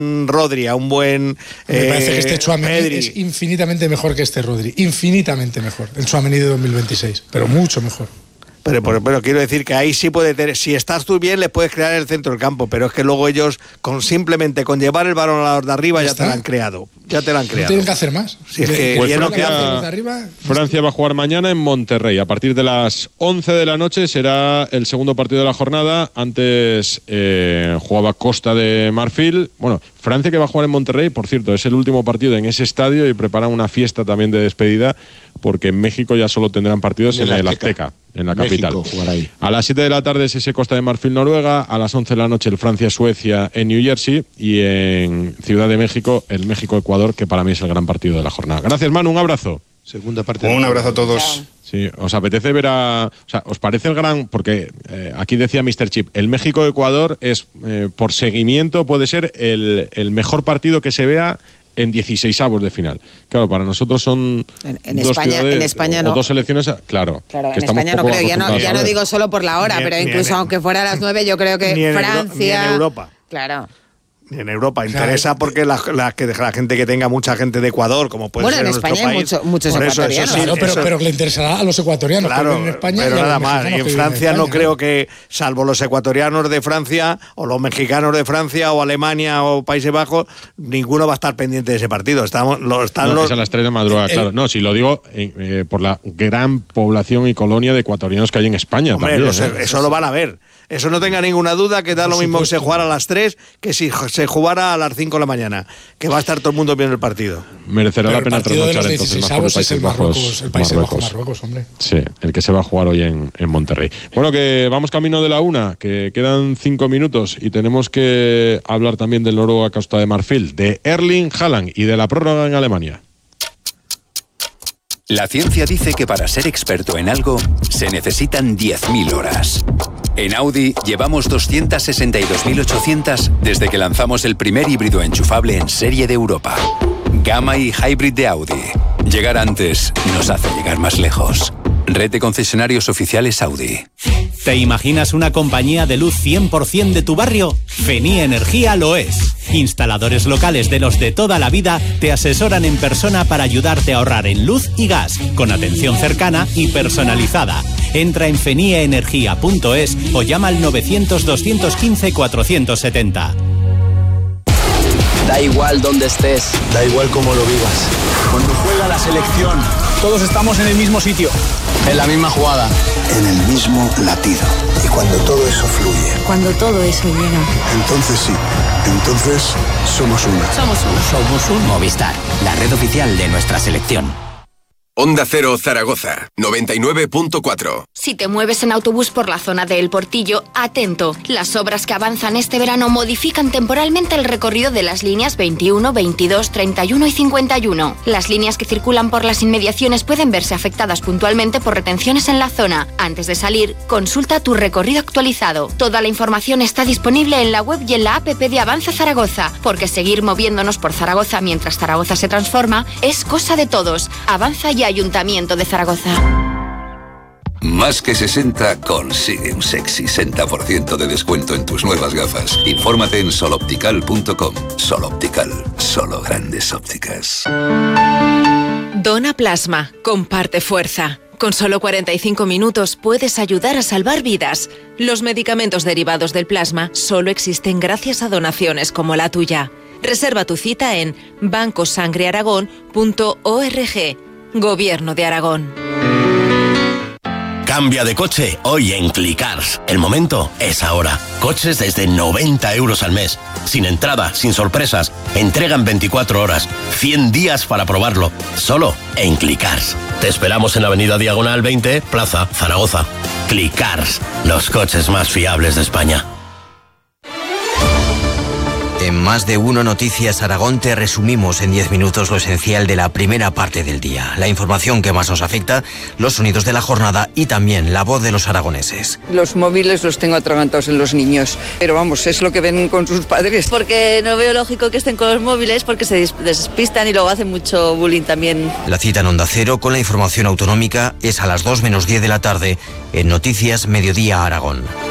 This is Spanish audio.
Rodri, a un buen me parece que este Tchouaméni Pedri. Es infinitamente mejor que este Rodri, infinitamente mejor, el Tchouaméni de 2026, pero mucho mejor. Pero quiero decir que ahí sí puede tener, si estás tú bien, les puedes crear el centro del campo, pero es que luego ellos simplemente con llevar el balón a los de arriba ya te lo han creado. No tienen que hacer más. Si es que pues Francia va a jugar mañana en Monterrey. A partir de las 11 de la noche será el segundo partido de la jornada. Antes jugaba Costa de Marfil. Bueno, Francia que va a jugar en Monterrey, por cierto, es el último partido en ese estadio y preparan una fiesta también de despedida, porque en México ya solo tendrán partidos en el Azteca, en la capital. A las 7 de la tarde es ese Costa de Marfil Noruega, a las 11 de la noche el Francia-Suecia en New Jersey y en Ciudad de México el México-Ecuador, que para mí es el gran partido de la jornada. Gracias, Manu, un abrazo. Segunda parte. Un abrazo a todos. Sí, ¿os apetece ver o sea, os parece el gran, porque aquí decía Mr. Chip, el México-Ecuador es, por seguimiento, puede ser el mejor partido que se vea en 16avos de final. Claro, para nosotros son en dos España, ciudades, en España o no. Dos selecciones, claro. Claro, en España no creo, ya no digo solo por la hora, pero incluso aunque fuera a las 9, yo creo que Francia... Ni en Europa. Claro. En Europa interesa porque la gente que tenga mucha gente de Ecuador, como puede ser en nuestro país. Bueno, en España hay muchos ecuatorianos. Sí, pero que le interesará a los ecuatorianos. Claro, en España, pero nada más. Y en Francia no creo que, salvo los ecuatorianos de Francia o los mexicanos de Francia o Alemania o Países Bajos, ninguno va a estar pendiente de ese partido. Es a las 3 de madrugada, claro. No, si lo digo por la gran población y colonia de ecuatorianos que hay en España. Hombre, también, eso lo van a ver. Eso no tenga ninguna duda, que da lo mismo que se jugara a las 3 que si se jugara a las 5 de la mañana, que va a estar todo el mundo viendo el partido. Merecerá la pena trasnochar entonces más por el Países Bajos, hombre. Sí, el que se va a jugar hoy en Monterrey. Bueno, que vamos camino de la 1, que quedan 5 minutos y tenemos que hablar también del noruego a Costa de Marfil, de Erling Haaland y de la prórroga en Alemania. La ciencia dice que para ser experto en algo se necesitan 10.000 horas. En Audi llevamos 262.800 desde que lanzamos el primer híbrido enchufable en serie de Europa. Gamma y Hybrid de Audi. Llegar antes nos hace llegar más lejos. Red de concesionarios oficiales Audi. ¿Te imaginas una compañía de luz 100% de tu barrio? Fenía Energía lo es. Instaladores locales de los de toda la vida te asesoran en persona para ayudarte a ahorrar en luz y gas, con atención cercana y personalizada. Entra en feniaenergia.es o llama al 900-215-470. Da igual dónde estés, da igual cómo lo vivas. Cuando juega la selección, todos estamos en el mismo sitio, en la misma jugada, en el mismo latido. Y cuando todo eso fluye, cuando todo eso llega, entonces sí, entonces somos uno. Somos uno. Movistar, la red oficial de nuestra selección. Onda Cero Zaragoza, 99.4. Si te mueves en autobús por la zona de El Portillo, atento. Las obras que avanzan este verano modifican temporalmente el recorrido de las líneas 21, 22, 31 y 51. Las líneas que circulan por las inmediaciones pueden verse afectadas puntualmente por retenciones en la zona. Antes de salir, consulta tu recorrido actualizado. Toda la información está disponible en la web y en la app de Avanza Zaragoza, porque seguir moviéndonos por Zaragoza mientras Zaragoza se transforma es cosa de todos. Avanza y Ayuntamiento de Zaragoza. Más que 60 consigue un sexy 60% de descuento en tus nuevas gafas. Infórmate en soloptical.com. Soloptical, solo grandes ópticas. Dona plasma, comparte fuerza. Con solo 45 minutos puedes ayudar a salvar vidas. Los medicamentos derivados del plasma solo existen gracias a donaciones como la tuya. Reserva tu cita en bancosangrearagón.org. Gobierno de Aragón. Cambia de coche hoy en Clicars. El momento es ahora. Coches desde 90 euros al mes. Sin entrada, sin sorpresas. Entrega en 24 horas. 100 días para probarlo. Solo en Clicars. Te esperamos en Avenida Diagonal 20, Plaza Zaragoza. Clicars. Los coches más fiables de España. En Más de Uno Noticias Aragón te resumimos en 10 minutos lo esencial de la primera parte del día. La información que más nos afecta, los sonidos de la jornada y también la voz de los aragoneses. Los móviles los tengo atragantados en los niños, pero vamos, es lo que ven con sus padres. Porque no veo lógico que estén con los móviles porque se despistan y luego hacen mucho bullying también. La cita en Onda Cero con la información autonómica es a las 2 menos 10 de la tarde en Noticias Mediodía Aragón.